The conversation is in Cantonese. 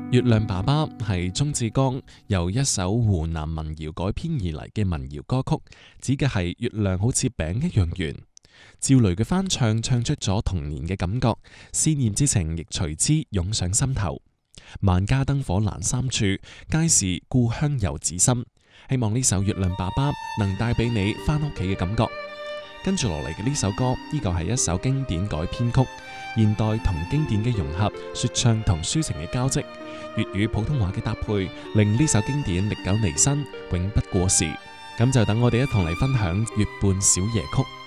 月亮爸爸係鍾志剛由一首湖南民謠改編而嚟嘅民謠歌曲，指嘅係月亮好似餅一樣圓。趙雷嘅翻唱唱出咗童年嘅感覺，思念之情亦隨之湧上心頭。萬家燈火闌珊處，皆是故鄉遊子心。希望呢首月亮爸爸能帶俾你翻屋企嘅感覺。跟住落嚟嘅呢首歌，依舊係一首經典改編曲，現代同經典嘅融合，說唱同抒情嘅交織，粵語普通話嘅搭配，令呢首經典歷久彌新，永不過時。咁就等我哋一同嚟分享月半小夜曲。